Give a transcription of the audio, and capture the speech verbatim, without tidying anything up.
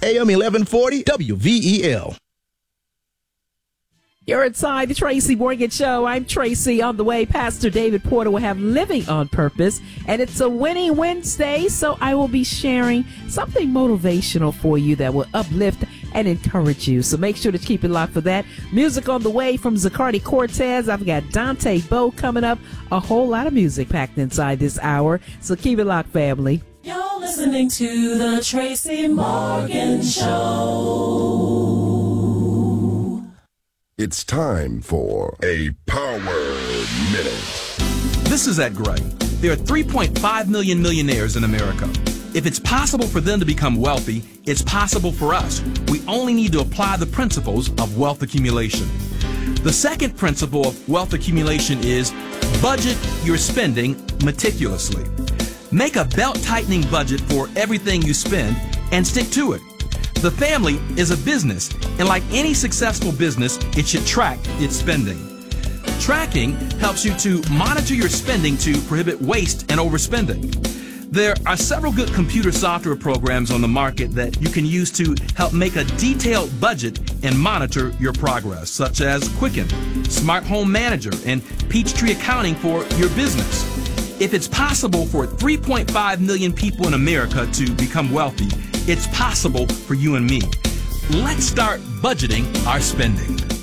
A M eleven forty W V E L. You're inside the Tracy Morgan Show. I'm Tracy. On the way, Pastor David Porter will have Living on Purpose, and it's a winning Wednesday, so I will be sharing something motivational for you that will uplift and encourage you. So make sure to keep it locked for that. Music on the way from Zacardi Cortez. I've got Dante Bowe coming up. A whole lot of music packed inside this hour, so keep it locked, family. You're listening to the Tracy Morgan Show. It's time for a Power Minute. This is Ed Gray. There are three point five million millionaires in America. If it's possible for them to become wealthy, it's possible for us. We only need to apply the principles of wealth accumulation. The second principle of wealth accumulation is budget your spending meticulously. Make a belt-tightening budget for everything you spend and stick to it. The family is a business, and like any successful business, it should track its spending. Tracking helps you to monitor your spending to prohibit waste and overspending. There are several good computer software programs on the market that you can use to help make a detailed budget and monitor your progress, such as Quicken, Smart Home Manager, and Peachtree Accounting for your business. If it's possible for three point five million people in America to become wealthy, it's possible for you and me. Let's start budgeting our spending.